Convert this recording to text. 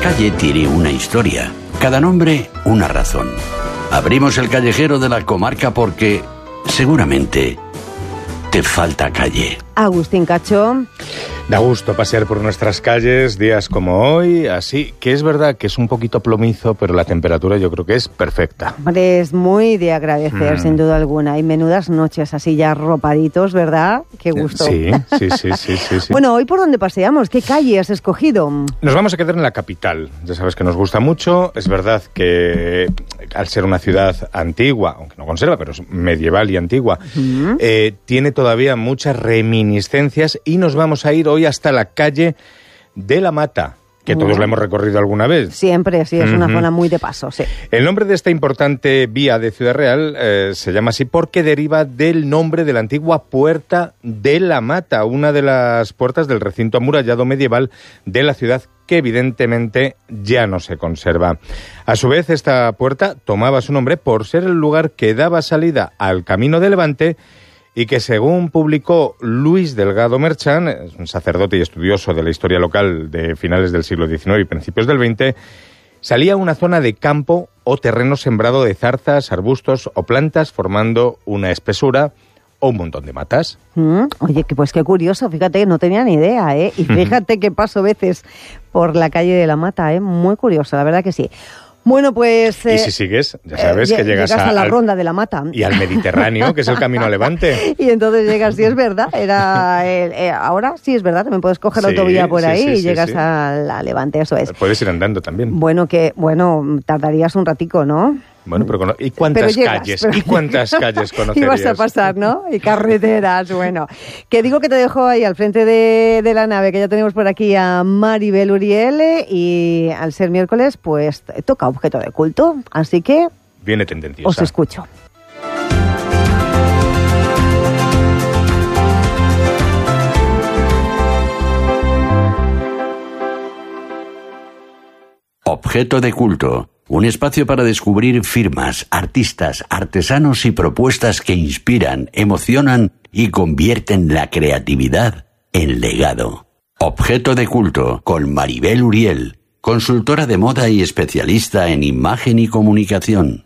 calle tiene una historia, cada nombre una razón. Abrimos el callejero de la comarca porque seguramente te falta calle. Agustín Cacho. Da gusto pasear por nuestras calles días como hoy, así que es verdad que es un poquito plomizo, pero la temperatura yo creo que es perfecta. Hombre, es muy de agradecer, sin duda alguna. Hay menudas noches así ya arropaditos, ¿verdad? Qué gusto. Sí. Bueno, ¿hoy por dónde paseamos? ¿Qué calle has escogido? Nos vamos a quedar en la capital. Ya sabes que nos gusta mucho. Es verdad que al ser una ciudad antigua, aunque no conserva, pero es medieval y antigua, tiene todavía muchas reminiscencias y nos vamos a ir hoy hasta la calle de la Mata, que todos la hemos recorrido alguna vez. Siempre, sí, es una zona muy de paso, sí. El nombre de esta importante vía de Ciudad Real se llama así porque deriva del nombre de la antigua Puerta de la Mata, una de las puertas del recinto amurallado medieval de la ciudad, que evidentemente ya no se conserva. A su vez, esta puerta tomaba su nombre por ser el lugar que daba salida al Camino de Levante, y que, según publicó Luis Delgado Merchán, un sacerdote y estudioso de la historia local de finales del siglo XIX y principios del XX, salía una zona de campo o terreno sembrado de zarzas, arbustos o plantas, formando una espesura o un montón de matas. Oye, pues qué curioso, fíjate, no tenía ni idea, ¿eh? Y fíjate que paso veces por la calle de la Mata, ¿eh? Muy curioso, la verdad que sí. Bueno, pues... y si sigues, ya sabes que llegas a la Ronda de la Mata. Y al Mediterráneo, que es el camino a Levante. Y entonces llegas, sí es verdad, ahora sí es verdad, también puedes coger la autovía por ahí y llegas a Levante, eso es. Puedes ir andando también. Bueno, tardarías un ratico, ¿no? Bueno, pero ¿y cuántas calles? ¿Y cuántas calles conocerías? Y vas a pasar, ¿no? Y carreteras, bueno. Que digo que te dejo ahí al frente de la nave, que ya tenemos por aquí a Maribel Uriel, y al ser miércoles, pues toca objeto de culto. Así que... Viene tendenciosa. Os escucho. Objeto de culto. Un espacio para descubrir firmas, artistas, artesanos y propuestas que inspiran, emocionan y convierten la creatividad en legado. Objeto de culto con Maribel Uriel, consultora de moda y especialista en imagen y comunicación.